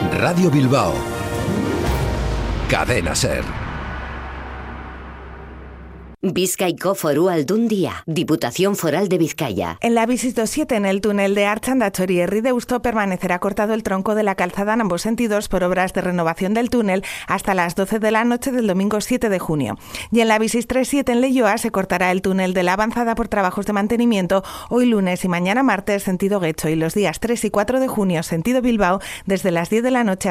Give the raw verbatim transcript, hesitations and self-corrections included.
Radio Bilbao. Cadena SER. Bizkaiko Foru Aldundia, Diputación Foral de Vizcaya. En la Visito siete, en el túnel de Artxandatxori Herri Deusto, permanecerá cortado el tronco de la calzada en ambos sentidos por obras de renovación del túnel hasta las doce de la noche del domingo siete de junio. Y en la Visis tres siete, en Leioa, se cortará el túnel de la Avanzada por trabajos de mantenimiento hoy lunes y mañana martes, sentido Getxo, y los días tres y cuatro de junio, sentido Bilbao, desde las diez de la noche